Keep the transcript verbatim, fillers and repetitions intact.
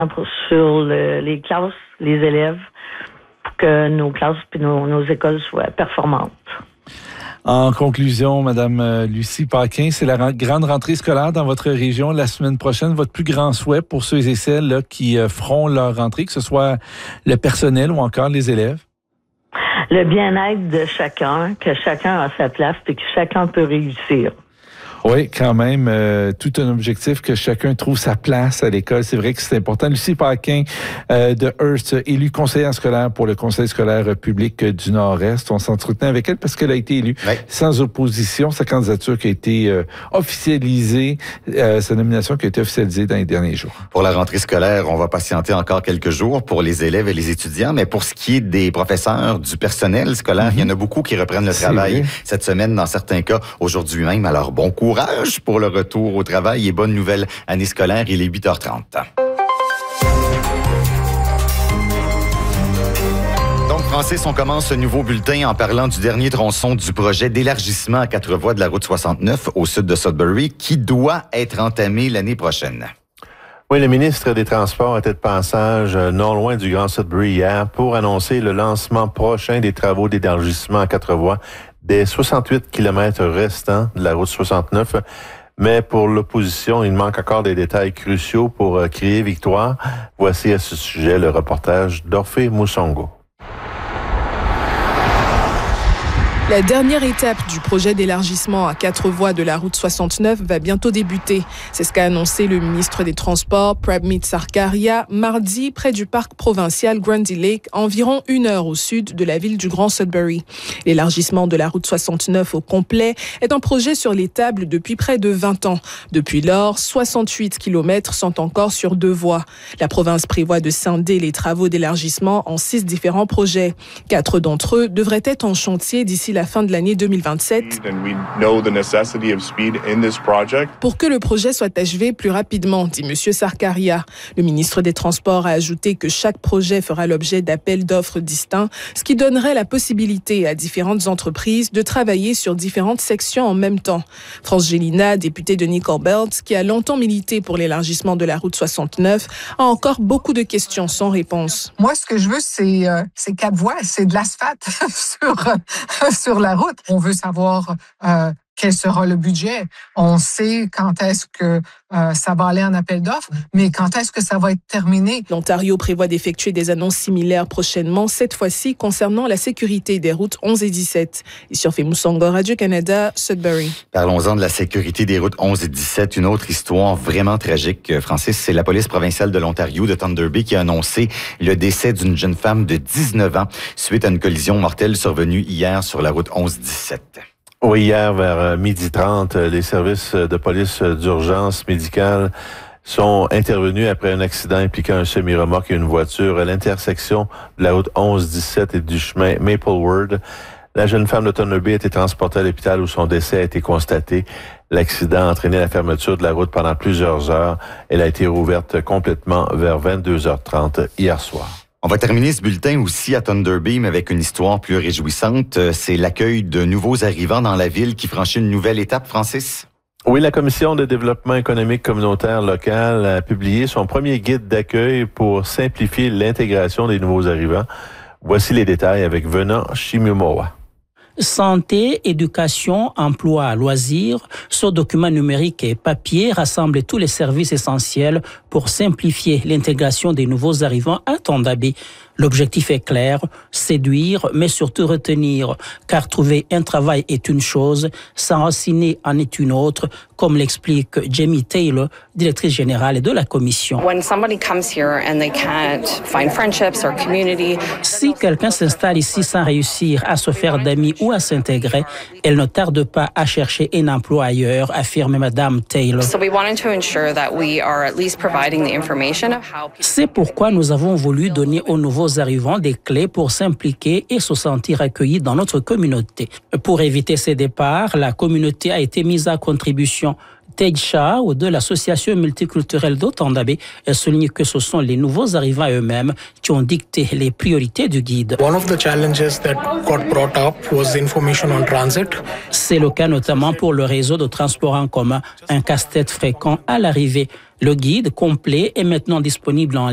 sur le, les classes, les élèves, pour que nos classes et nos, nos écoles soient performantes. En conclusion, Madame Lucie Paquin, c'est la ren- grande rentrée scolaire dans votre région la semaine prochaine. Votre plus grand souhait pour ceux et celles là, qui euh, feront leur rentrée, que ce soit le personnel ou encore les élèves? Le bien-être de chacun, que chacun a sa place et que chacun peut réussir. Oui, quand même, euh, tout un objectif que chacun trouve sa place à l'école. C'est vrai que c'est important. Lucie Paquin euh, de Hearst, élue conseillère scolaire pour le Conseil scolaire public du Nord-Est. On s'entretenait avec elle parce qu'elle a été élue oui. sans opposition. Sa candidature qui a été euh, officialisée, euh, sa nomination qui a été officialisée dans les derniers jours. Pour la rentrée scolaire, on va patienter encore quelques jours pour les élèves et les étudiants, mais pour ce qui est des professeurs, du personnel scolaire, mm-hmm. il y en a beaucoup qui reprennent le travail cette semaine, dans certains cas, aujourd'hui même. Alors, bon cours. Courage pour le retour au travail et bonne nouvelle année scolaire. Il est huit heures trente. Donc, Francis, on commence ce nouveau bulletin en parlant du dernier tronçon du projet d'élargissement à quatre voies de la route soixante-neuf au sud de Sudbury qui doit être entamé l'année prochaine. Oui, le ministre des Transports était de passage non loin du Grand Sudbury hier pour annoncer le lancement prochain des travaux d'élargissement à quatre voies des soixante-huit kilomètres restants de la route soixante-neuf. Mais pour l'opposition, il manque encore des détails cruciaux pour crier victoire. Voici à ce sujet le reportage d'Orphée Moussongo. La dernière étape du projet d'élargissement à quatre voies de la route soixante-neuf va bientôt débuter. C'est ce qu'a annoncé le ministre des Transports, Prabmeet Sarkaria, mardi près du parc provincial Grundy Lake, environ une heure au sud de la ville du Grand Sudbury. L'élargissement de la route soixante-neuf au complet est un projet sur les tables depuis près de vingt ans. Depuis lors, soixante-huit kilomètres sont encore sur deux voies. La province prévoit de scinder les travaux d'élargissement en six différents projets. Quatre d'entre eux devraient être en chantier d'ici la fin de l'année deux mille vingt-sept. Pour que le projet soit achevé plus rapidement, dit M. Sarkaria. Le ministre des Transports a ajouté que chaque projet fera l'objet d'appels d'offres distincts, ce qui donnerait la possibilité à différentes entreprises de travailler sur différentes sections en même temps. France Gélina, députée de Nickel Belt, qui a longtemps milité pour l'élargissement de la route soixante-neuf, a encore beaucoup de questions sans réponse. Moi, ce que je veux, c'est, euh, c'est quatre voies, c'est de l'asphalte sur, euh, sur la route. On veut savoir euh, quel sera le budget. On sait quand est-ce que euh, ça va aller en appel d'offres, mais quand est-ce que ça va être terminé. L'Ontario prévoit d'effectuer des annonces similaires prochainement, cette fois-ci concernant la sécurité des routes onze et dix-sept. Ici, Orphée Moussongo, Radio-Canada, Sudbury. Parlons-en de la sécurité des routes onze et dix-sept. Une autre histoire vraiment tragique, Francis, c'est la police provinciale de l'Ontario de Thunder Bay qui a annoncé le décès d'une jeune femme de dix-neuf ans suite à une collision mortelle survenue hier sur la route onze dix-sept. Oui, hier, vers midi trente, les services de police d'urgence médicale sont intervenus après un accident impliquant un semi-remorque et une voiture à l'intersection de la route onze dix-sept et du chemin Maplewood. La jeune femme de Thunder Bay a été transportée à l'hôpital où son décès a été constaté. L'accident a entraîné la fermeture de la route pendant plusieurs heures. Elle a été rouverte complètement vers vingt-deux heures trente hier soir. On va terminer ce bulletin aussi à Thunder Bay, mais avec une histoire plus réjouissante. C'est l'accueil de nouveaux arrivants dans la ville qui franchit une nouvelle étape, Francis? Oui, la Commission de développement économique communautaire local a publié son premier guide d'accueil pour simplifier l'intégration des nouveaux arrivants. Voici les détails avec Venant Shimimowa. Santé, éducation, emploi, loisirs, ce document numérique et papier rassemble tous les services essentiels pour simplifier l'intégration des nouveaux arrivants à Thunder Bay. L'objectif est clair, séduire, mais surtout retenir, car trouver un travail est une chose, s'enraciner en est une autre, comme l'explique Jamie Taylor, directrice générale de la commission. When somebody comes here and they can't find friendships or community, si quelqu'un s'installe ici sans réussir à se faire d'amis ou à s'intégrer, elle ne tarde pas à chercher un emploi ailleurs, affirme Madame Taylor. So we wanted to ensure that we are at least providing the information of how. C'est pourquoi nous avons voulu donner aux nouveaux arrivants des clés pour s'impliquer et se sentir accueillis dans notre communauté. Pour éviter ces départs, la communauté a été mise à contribution. Tej Shah de l'Association multiculturelle de Thunder Bay souligne que ce sont les nouveaux arrivants eux-mêmes qui ont dicté les priorités du guide. One of the challenges that got brought up was information on transit. C'est le cas notamment pour le réseau de transport en commun, un casse-tête fréquent à l'arrivée. Le guide complet est maintenant disponible en